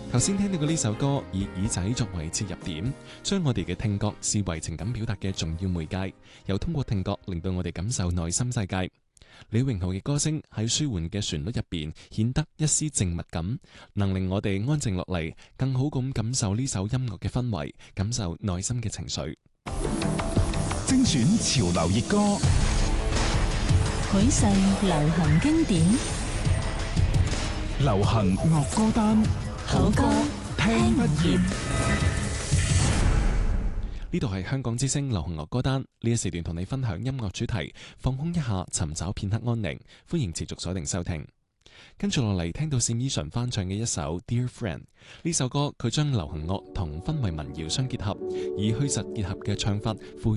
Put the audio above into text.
頭先聽到嘅呢首歌，以耳仔作為切入點，將我哋嘅聽覺視為情感表達嘅重要媒介，又通過聽覺令到我哋感受內心世界。李榮浩嘅歌聲喺舒緩嘅旋律入邊，顯得一絲靜默感，能令我哋安靜落嚟，更好咁感受呢首音樂嘅氛圍，感受內心嘅情緒。 精選潮流熱歌， 許世流行經典， 流行樂歌單， 好歌聽不厭。 呢度係香港之聲流行樂歌單，呢一時段同你分享音樂主題，放空一下，尋找片刻安寧。歡迎持續鎖定收聽。跟住落嚟聽到單依純翻唱嘅一首《Dear Friend》，呢首歌佢將流行樂同氛圍民謠相結合，以虛實結合嘅唱法賦